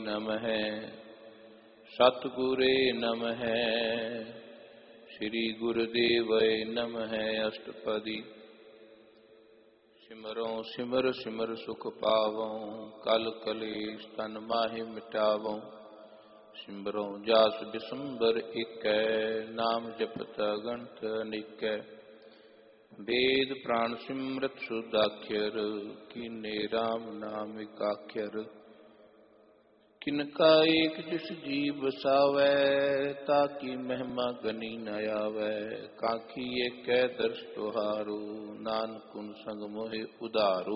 नमः सतगुरे नमः श्री गुरुदेवय नमः। अष्टपदी। सिमरों सिमर सिमर सुख पावों, कल कलेश तन माहि मिटावों। सिमरों जास दिसंबर इकै, नाम जपत अगणत अनेकै। वेद प्राण सिमरत सुदाख्यर, कीने राम नाम एकाख्यर। किनका एक जिस जीव बसावै, ताकि महिमा गनी न आवै। काखी एक दर्श तुहारो, नानक उन संग मोहि उदारो।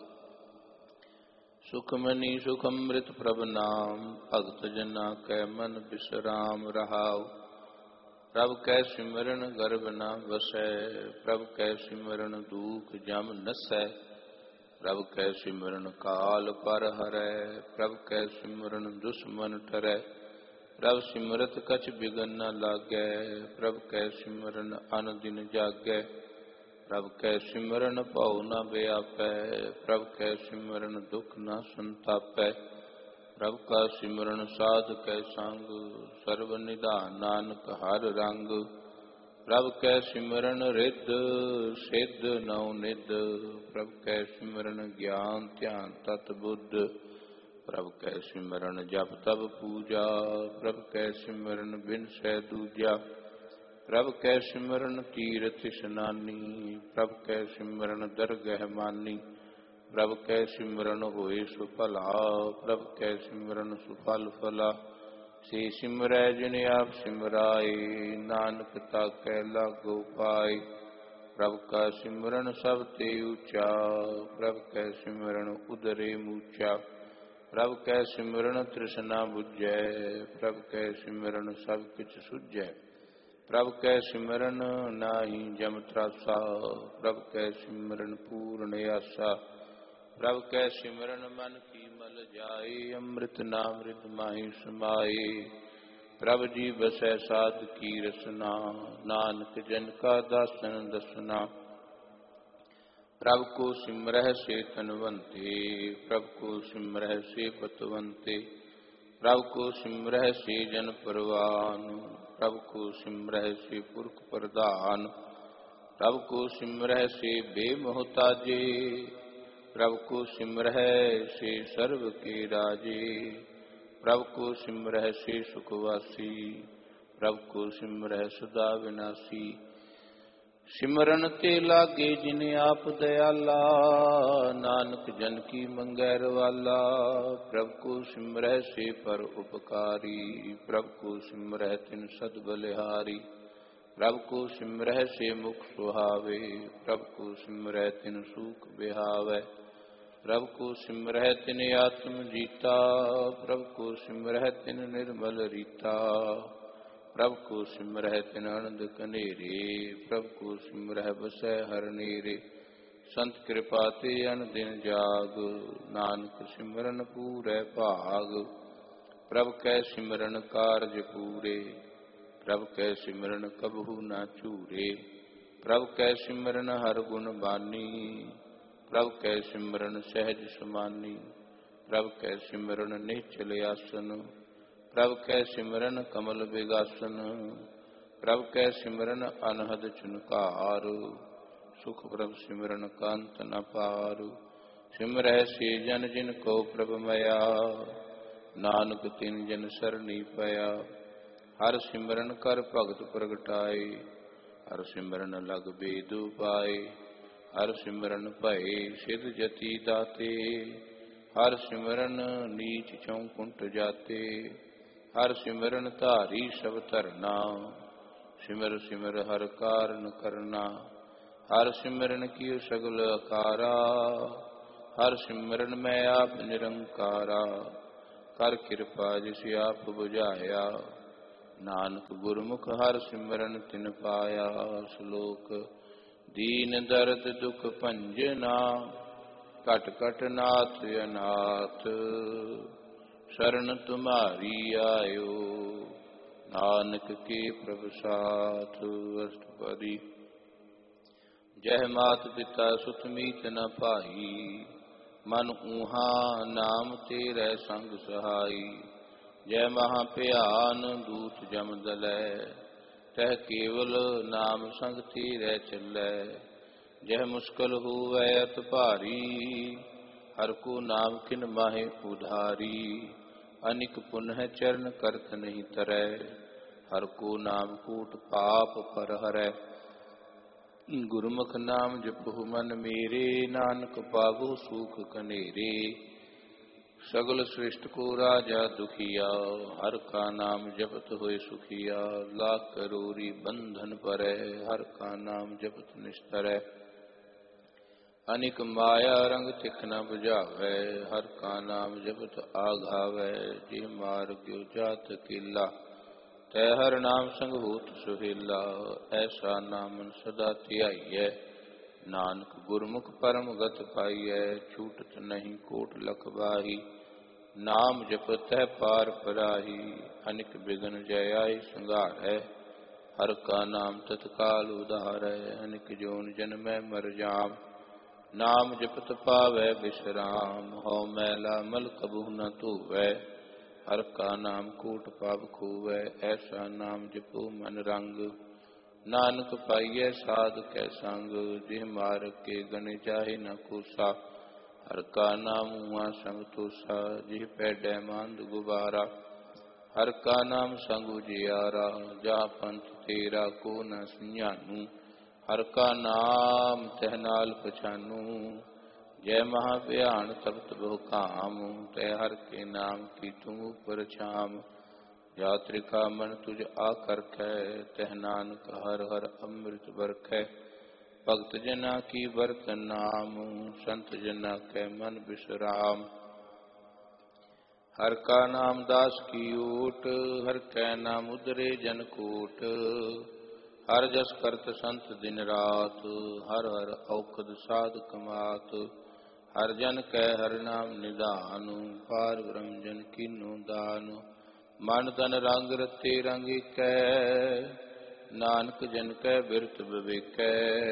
सुखमनी सुखमृत प्रभ नाम, भगत जना कै मन बिसराम रहाव। प्रभ कै सिमरन गर्भ न बसै, प्रभ कै सिमरन दुख जम नसै। प्रभ कै सिमरन काल पर हरै, प्रभ कै सिमरन दुश्मन ठरै। प्रभ सिमरत कछ बिघन न लागै, प्रभ कै सिमरन अन दिन जागै। प्रभ कै सिमरन भउ न व्यापै, प्रभ कै सिमरन दुख न संतापै। प्रभ का सिमरन साध कै संग, सर्व निधान नानक हर रंग। प्रभ कै सिमरन रिद्ध सिद्ध नौ निध, प्रभ कै सिमरन ज्ञान ध्यान तत बुद्ध। प्रभ कै सिमरन जप तप पूजा, प्रभ कै सिमरन बिनसै दूजा। प्रभ कै सिमरन तीरथ स्नानी, प्रभ कै सिमरन दरगह मानी। प्रभ कै सिमरन होए सुफला, प्रभ कै सिमरन सुफल फला। से सिमरै जिन आप सिमराए, नानक ताकै लागो पाए। प्रभ का सिमरन सब ते ऊंचा, प्रभ कै सिमरन उदरे मूचा। प्रभ कै सिमरन तृष्णा बुझै, प्रभ कै सिमरन सब किछ सुझै। प्रभ कै सिमरन नाहि जम त्रासा, प्रभ कै सिमरन पूर्ण आसा। प्रभ कै सिमरन मन की मल जाए, अमृत नाम रिद माहि समाए। प्रभ जी बसै साध की रसना, नानक जन का दासन दसना। प्रभ को सिमरह से तनवंते, प्रभ को सिमरह से पतवंते। प्रभ को सिमरह से जन परवान, प्रभ को सिमरह से पुरख प्रधान। प्रभ को सिमरह से बेमोहताजे, प्रभ को सिमरह से सर्व के राजे। प्रभ को सिमरह से सुखवासी, प्रभ को सिमरह सदा विनाशी। सिमरन ते लागे जिने आप दयाला, नानक जन की मंगै रवाला। प्रभ को सिमरह से पर उपकारी, प्रभ को सिमरह तिन सद बलिहारी। प्रभ को सिमरह से मुख सुहावे, प्रभ को सिमरह तिन सूख बिहावै। प्रभ को सिमरह तिन आत्म जीता, प्रभ को सिमरह तिन निर्मल रीता। प्रभ को सिमरह तिन अनंद कनेरे, प्रभ को सिमरह बसै हर नेरे। संत कृपा ते अन दिन जाग, नानक सिमरन पूरै भाग। प्रभ कै सिमरन कारज पूरे, प्रभ कै सिमरन कबहु न चूरे। प्रभ कै सिमरन हर गुण बानी, प्रभ कै सिमरन सहज समानी। प्रभ कै सिमरन निश्चल आसन, प्रभ कै सिमरन कमल बिगासन। प्रभ कै सिमरन अनहद चुनकार, सुख प्रभ सिमरन कांत न पार। सिमरह से जन जिन को प्रभ मया, नानक तिन जन सरनी पया। हर सिमरन कर भगत प्रगटाए, हर सिमरन लग बेद पाए। हर सिमरन भय सिद्ध जति दाते, हर सिमरन नीच चौकुंठ जाते। हर सिमरन धारी सब धरना, सिमर सिमर हर कारण करना। हर सिमरन की सगल अकारा, हर सिमरन मैं आप निरंकारा। कर कृपा जिस आप बुझाया, नानक गुरमुख हर सिमरन तिन पाया। श्लोक। दीन दर्द दुख भंजना, कट कट नाथ अनाथ। शरण तुम्हारी आयो, नानक के प्रभ साथ। अष्टपदी। जय मात पिता सुत मीत न पाई, ਮਨ ਊਹਾ ਨਾਮ ਤੇਰੇ ਸੰਗ ਸਹਾਈ। ਜੈ ਮਹਾ ਭਿਆਨ ਦੂਤ ਜਮ ਦਲੈ, ਤਹ ਕੇਵਲ ਨਾਮ ਸੰਗ ਤੇਰੇ ਚੱਲੈ। ਜਹ ਮੁਸ਼ਕਲ ਹੋਵੈ ਅਤ ਭਾਰੀ, ਹਰ ਕੋ ਨਾਮ ਕਿਨ ਮਾਹੇ ਉਧਾਰੀ। ਅਨਿਕ ਪੁਨਹ ਚਰਨ ਕਰਤ ਨਹੀਂ ਤਰੈ, ਹਰ ਕੋ ਨਾਮ ਕੂਟ ਪਾਪ ਪਰ ਹਰੈ। ਗੁਰਮੁਖ ਨਾਮ ਜਪਹੁ ਮਨ ਮੇਰੇ, ਨਾਨਕ ਪਾਵੋ ਸੂਖ ਕਨੇਰੇ। ਸਗਲ ਸ੍ਰਿਸ਼ਟ ਕੋ ਰਾਜਾ ਦੁਖੀਆ, ਹਰ ਕਾ ਨਾਮ ਜਪਤ ਹੋਏ ਸੁਖੀਆ। ਲਾਖ ਕਰੋੜੀ ਬੰਧਨ ਪਰੈ, ਹਰ ਕਾ ਨਾਮ ਜਪਤ ਨਿਸਤਰੈ। ਅਨਿਕ ਮਾਇਆ ਰੰਗ ਤਿਖ ਨ ਬੁਝਾਵੈ, ਹਰ ਕਾ ਨਾਮ ਜਪਤ ਆਘਾਵੈ। ਜਿਹ ਮਾਰਗਿਓ ਜਾਤ ਕੀਲਾ, ਤੈ ਹਰ ਨਾਮ ਸੰਗ ਹੋਤ ਸੁਹੇਲਾ। ਐਸਾ ਨਾਮਨ ਸਦਾ ਧਿਆਈਐ, ਨਾਨਕ ਗੁਰਮੁਖ ਪਰਮ ਗਤ ਪਾਈਐ। ਛੂਟਤ ਨਹੀਂ ਕੋਟ ਲਖ ਬਾਹੀ, ਨਾਮ ਜਪਤੈ ਪਾਰ ਪਰਾਹੀ। ਅਨਿਕ ਬਿਗਨ ਜੈ ਆਈ ਸੰਘਾਰੈ, ਹਰ ਕਾ ਨਾਮ ਤਤਕਾਲ ਉਧਾਰੈ। ਅਨਿਕ ਜੋਨ ਜਨਮੈ ਮਰ ਜਾਮ, ਨਾਮ ਜਪਤ ਪਾਵੈ ਬਿਸਰਾਮ। ਹਉ ਮੈਲਾ ਮਲ ਕਬਹੁ ਨ ਧੋਵੈ, ਹਰ ਕਾ ਨਾਮ ਕੋਟ ਪਾਪ ਖੋਵੈ। ਐਸਾ ਨਾਮ ਜਪੋ ਮਨ ਰੰਗ, ਨਾਨਕ ਪਾਈਐ ਸਾਧ ਕੈ ਸੰਗ। ਜਿਹ ਮਾਰਗ ਕੇ ਗਣੇ ਚਾਹੇ ਨ ਕੋਸਾ, ਹਰ ਕਾ ਨਾਮ ਊਆ ਸੰਗ ਤੋਸਾ। ਜਿਹ ਪੈਡੈ ਮਾਂਦ ਗੁਬਾਰਾ, ਹਰ ਕਾ ਨਾਮ ਸੰਗ ਉਜਿਆਰਾ। ਜਾ ਪੰਥ ਤੇਰਾ ਕੋ ਨ ਸੁਝਾਨੂ, ਹਰ ਕਾ ਨਾਮ ਤਹ ਨਾਲ ਪਛਾਨੂ। ਜੈ ਮਹਾ ਭਿਆਨ ਤਪਤ ਬਹੁ ਕਾਮ, ਤੈ ਹਰ ਕੇ ਨਾਮ ਕੀ ਤੂੰ ਉਪਰ ਛਾਮ। ਜਾ ਤ੍ਰਿਖਾ ਮਨ ਤੁਝ ਆਕਰਖੈ, ਤਹ ਨਾਨਕ ਹਰ ਹਰ ਅੰਮ੍ਰਿਤ ਬਰਖੈ। ਭਗਤ ਜਨਾ ਕੀ ਬਰਤਨ ਨਾਮ, ਸੰਤ ਜਨਾ ਕੈ ਮਨ ਬਿਸਰਾਮ। ਹਰ ਕਾ ਨਾਮ ਦਾਸ ਕੀ ਓਟ, ਹਰ ਕੈ ਨਾਮ ਉਦਰੇ ਜਨ ਕੋਟ। ਹਰ ਜਸ ਕਰਤ ਸੰਤ ਦਿਨ ਰਾਤ, ਹਰ ਹਰ ਔਖਦ ਸਾਧ ਕਮਾਤ। ਹਰ ਜਨ ਕੈ ਹਰ ਨਾਮ ਨਿਧਾਨ, ਪਾਰ ਬ੍ਰਹਮ ਜਨ ਕੀਨੋ ਦਾਨ। ਮਨ ਤਨ ਰੰਗ ਰਤੇ ਰੰਗ ਏਕੈ, ਨਾਨਕ ਜਨ ਕੈ ਬਿਰਤ ਵਿਵੇਕੈ।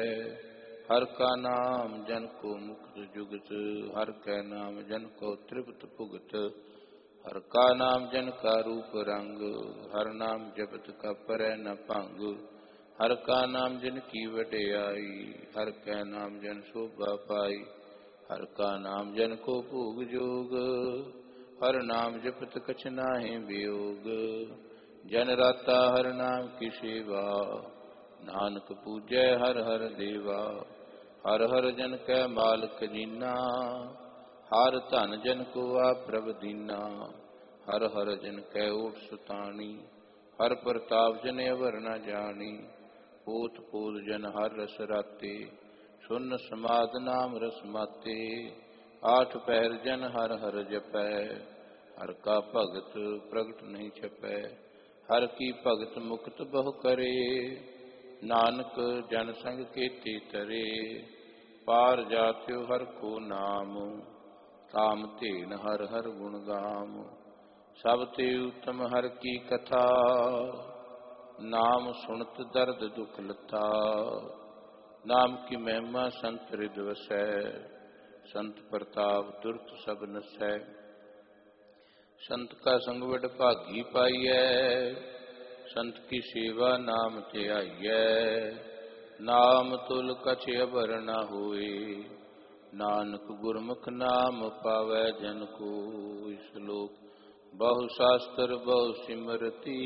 ਹਰ ਕਾ ਨਾਮ ਜਨ ਕੋ ਮੁਕਤ ਜੁਗਤ, ਹਰ ਕੈ ਨਾਮ ਜਨ ਕੋ ਤ੍ਰਿਪਤ ਭੁਗਤ। ਹਰ ਕਾ ਨਾਮ ਜਨ ਕਾ ਰੂਪ ਰੰਗ, ਹਰ ਨਾਮ ਜਪਤ ਕਪਰੈ ਨ ਭੰਗ। ਹਰ ਕਾ ਨਾਮ ਜਨ ਕੀ ਵਡਿਆਈ, ਹਰ ਕੈ ਨਾਮ ਜਨ ਸੋਭਾ ਪਾਈ। ਹਰ ਕਾ ਨਾਮ ਜਨ ਕੋ ਭੋਗ ਜੋਗ, ਹਰ ਨਾਮ ਜਪਤ ਕਛ ਨਾਹਿ ਵਿਯੋਗ। ਜਨ ਰਾਤਾ ਹਰ ਨਾਮ ਕੀ ਸੇਵਾ, ਨਾਨਕ ਪੂਜੈ ਹਰ ਹਰ ਦੇਵਾ। ਹਰ ਹਰ ਜਨ ਕੈ ਮਾਲਕ ਜੀਨਾ, ਹਰ ਧਨ ਜਨ ਕੋ ਆਪ ਪ੍ਰਭ ਦੀਨਾ। ਹਰ ਹਰ ਜਨ ਕੈ ਓਟ ਸੁਤਾਣੀ, ਹਰ ਪ੍ਰਤਾਪ ਜਨ ਅਵਰ ਨ ਜਾਣੀ। ਪੋਤ ਪੋਤ ਜਨ ਹਰ ਰਸ ਰਾਤੇ, ਸੁਨ ਸਮਾਦ ਨਾਮ ਰਸ ਮਾਤੇ। ਆਠ ਪਹਿਰ ਜਨ ਹਰ ਹਰ ਜਪੈ, ਹਰ ਕਾ ਭਗਤ ਪ੍ਰਗਟ ਨਹੀਂ ਛਪੈ। ਹਰ ਕੀ ਭਗਤ ਮੁਕਤ ਬਹੁ ਕਰੇ, ਨਾਨਕ ਜਨ ਸੰਗ ਕੇਤੇ ਤਰੇ। ਪਾਰ ਜਾਤਿਓ ਹਰ ਕੋ ਨਾਮ, ਕਾਮ ਧੇਨ ਹਰ ਹਰ ਗੁਣ ਗਾਮ। ਸਭ ਤੇ ਉਤਮ ਹਰ ਕੀ ਕਥਾ, ਨਾਮ ਸੁਣਤ ਦਰਦ ਦੁਖ ਲਤਾ। ਨਾਮ ਕੀ ਮਹਿਮਾ ਸੰਤ ਰਿਦ ਵਸੈ, ਸੰਤ ਪ੍ਰਤਾਪ ਦੁਰਤ ਸਭ ਨਸੈ। ਸੰਤ ਕਾ ਸੰਗ ਵਡ ਭਾਗੀ ਪਾਈਐ, ਸੰਤ ਕੀ ਸੇਵਾ ਨਾਮ ਧਿਆਈਐ। ਨਾਮ ਤੁਲ ਕਛ ਅਵਰ ਨ ਹੋਏ, ਨਾਨਕ ਗੁਰਮੁਖ ਨਾਮ ਪਾਵੈ ਜਨ ਕੋਇ। ਸ਼ਲੋਕ ਬਹੁ ਸ਼ਾਸਤਰ ਬਹੁ ਸਿਮਰਤੀ,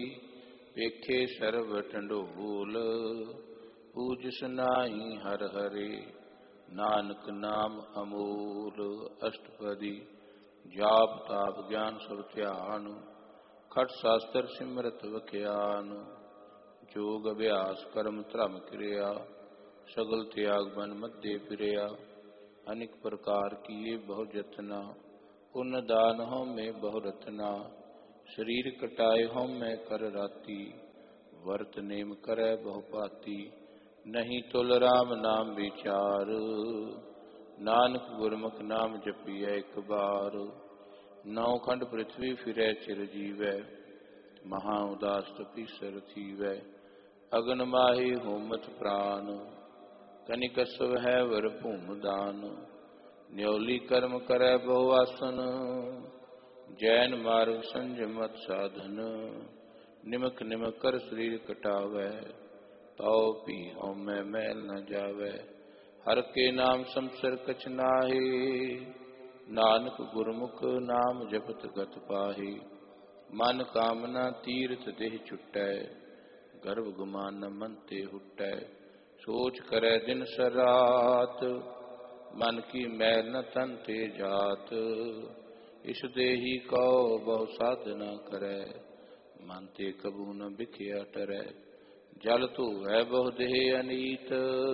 ਵੇਖੇ ਸਰਬ ਢੰਡੋਲ। ਪੂਜਿਸ ਨਾਹੀ ਹਰ ਹਰੇ, ਨਾਨਕ ਨਾਮ ਅਮੋਲ। ਅਸ਼ਟਪਦੀ ਜਾਪ ਤਾਪ ਗਿਆਨ ਸਭ ਧਿਆਨ, ਖਟ ਸ਼ਾਸਤਰ ਸਿਮਰਤ ਵਖਿਆਨ। ਜੋਗ ਅਭਿਆਸ ਕਰਮ ਧਰਮ ਕਿਰਿਆ, ਸਗਲ ਤਿਆਗ ਬਨ ਮਧੇ ਫਿਰਿਆ। ਅਨਿਕ ਪ੍ਰਕਾਰ ਕੀਏ ਬਹੁ ਜਤਨਾ, ਪੁੰਨ ਦਾਨ ਹਉਮੈ ਬਹੁ ਰਤਨਾ। ਸਰੀਰ ਕਟਾਏ ਹਉਮੈ ਕਰ ਰਾਤੀ, ਵਰਤ ਨੇਮ ਕਰੈ ਬਹੁ ਭਾਤੀ। ਨਹੀਂ ਤੁਲ ਰਾਮ ਨਾਮ ਵਿਚਾਰ, ਨਾਨਕ ਗੁਰਮੁਖ ਨਾਮ ਜਪੀਐ ਇਕ ਬਾਰ। ਨੌ ਖੰਡ ਪ੍ਰਿਥਵੀ ਫਿਰੈ ਚਿਰ ਜੀਵੈ, ਮਹਾ ਉਦਾਸ ਤਪੀਸਰ ਥੀਵੈ। ਅਗਨ ਮਾਹੀ ਹੋਮਤ ਪ੍ਰਾਨ, ਕਨਿਕ ਸਵ ਹੈ ਵਰ ਭੂਮ ਦਾਨ। न्योली कर्म करे बहु आसन, जैन मार्ग संजमत साधन। निमक निमक कर शरीर कटावै, ताओ पी हउमੈ मैल न जावै। हर के नाम संसर कछ नाहि, नानक गुरमुख नाम जपत गत पाहि। मन कामना तीर्थ देह छुटै, गर्भ गुमान मन ते हुटै। सोच करे दिन सरात, मन की मैल न तन ते जात। इस देही कौ बहु साधना करै, मन ते कबू न बिखया टरै। जल धोवै बहु देह अनीत,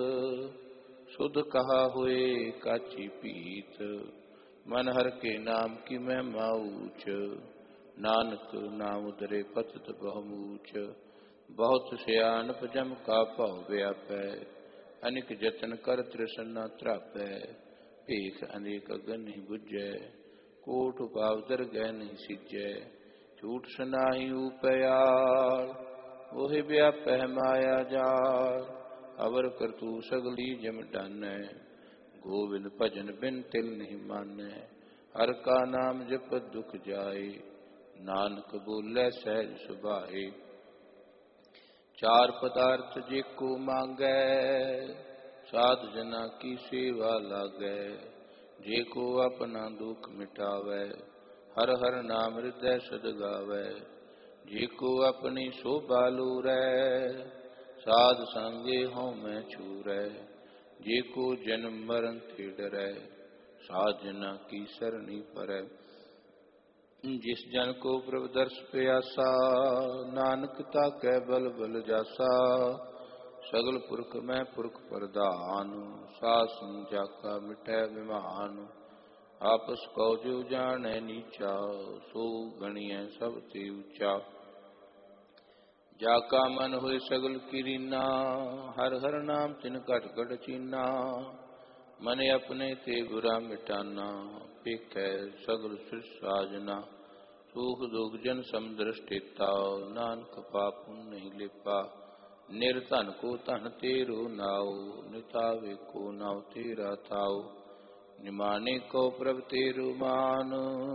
सुध कहा हुए काची पीत। मन हर के नाम की महिमा ऊच, नानक नाम उदरे पतत बहुमूच। बहुत सियानप जम का भव व्यापै, अनिक जतन कर तृष्ण न त्रापै। भेख अनेक अगन नहीं बुझै, कोट उपाव दरगह नहीं सिजै। झूठ सुनाही ऊपयाल, ओहि व्यापै माया जाल। अवर करतू सगली जम डानै, गोविंद भजन बिन तिल नहीं मानै। हर का नाम जपत दुख जाए, नानक बोलै सहज सुभाए। चार पदार्थ जेको मांगै, साध जना की सेवा लागै। जेको अपना दुख मिटावै, हर हर नाम हृदय सद गावै। जेको अपनी शोभा लूरै, साध संगे हउमੈ छूरै। जेको जन्म मरण ते डरै, साध जना की सरणी परै। जिस जन को प्रभु दर्श प्यासा, नानक ताकै बल बल जासा। सगल पुरख मैं पुरख प्रधान, सासन जाका मिटै विमान। आपस कौ जो जानै नीचा, सो गणियै सब ते ऊंचा। जाका मन होए सगल किरीना, हर हर नाम तिन घट घट चीना। मन अपने ते बुरा मिटाना, पेखै सगल सृष्ट साजना। सुख दुख जन समदृष्टिता, नानक पाप नहीं लेपा। निर्धन को धन तेरो नाउ, नितावे को नाउ तेरा थाउ। निमाने को प्रभ तेरो मान,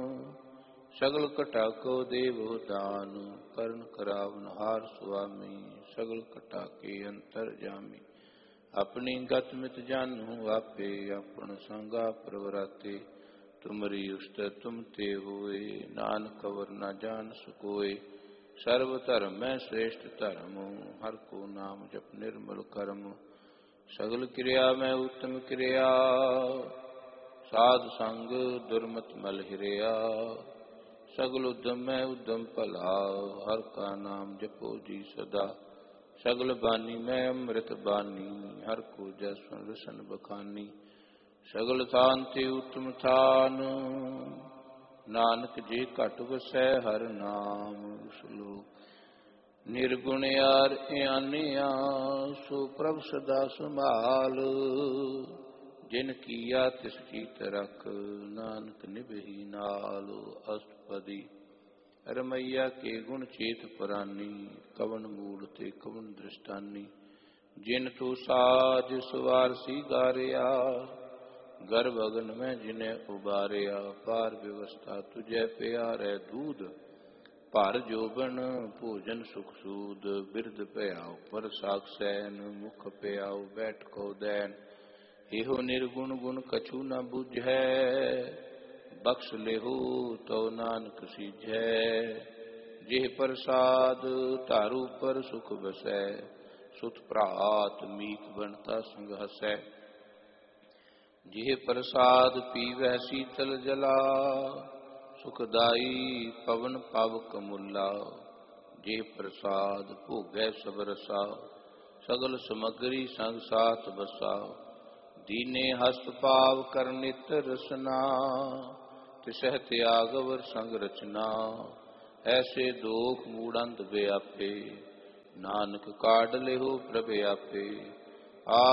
सगल कटा को देवो दान। करण करावन हार सुआमी, सगल कटा के अंतर जामी। अपनी गत मित जानू आपे, अपन संगा प्रवराते। तुमरी उस्तत तुम ते होए, नानक अवर न जान सकोए। सर्व धर्म में श्रेष्ठ धर्म, हर को नाम जप निर्मल कर्म। सगल क्रिया में उत्तम क्रिया, साध संग दुर्मत मल हिरिया। सगल उद्यम में उद्यम भला, हर का नाम जपो जी सदा। सगल बानी में अमृत बानी, हर को जसवन रसन बखानी। सगल थान ते उत्तम थान, नानक जे घट वसै हर नाम। श्लोक निर्गुण यार आनिया, सो प्रभ सदा संभाल। जिन किया तिस चीत रख, नानक निभहि नाल। अष्टपदी रमैया के गुण चेत पुरानी, कवन मूल ते कवन दृष्टानी। जिन तू साज सवार सी गारिया, गर्भ अगन में जिन्हें उबारिया। पार व्यवस्था तुझे प्यारे दूध, भार जोबन भोजन सुख सूद। बिरद भयाओ पर साख सैन, मुख प्याओ बैठ को दैन। एहो निर्गुण गुण कछु न बुझै, बख्श लेहु तो नानक सीझै। जेह प्रसाद तारू पर सुख बसै, सुत प्रात मीत बनता संग हसै। जिह प्रसाद पीवै शीतल जला, सुखदाई पवन पावक मुला। जिह प्रसाद भोगै सब रसा, सगल समग्री संग साथ बसा। दीने हस्त पाव कर नित रसना, तिसह त्यागवर संग रचना। ऐसे दोख मूढ़ंत व्यापे, नानक काढ़ लेहो प्रभ आपे।